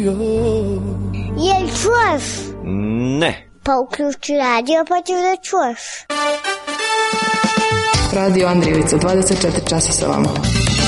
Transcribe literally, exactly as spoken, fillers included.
Jel čuješ? Ne. Pa uključi radio pa ću da čuješ. Radio Andrijevica, dvadeset četiri časa sa vama.